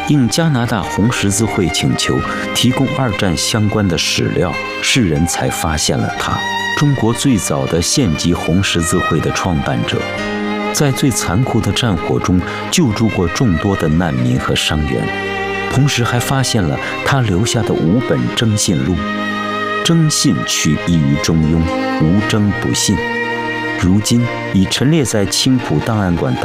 应加拿大红十字会请求提供2战相关的史料，世人才发现了他，中国最早的县级红十字会的创办者，在最残酷的战火中救助过众多的难民和伤员，同时还发现了他留下的5本征信录。征信取义于中庸，无征不信。如今已陈列在青浦档案馆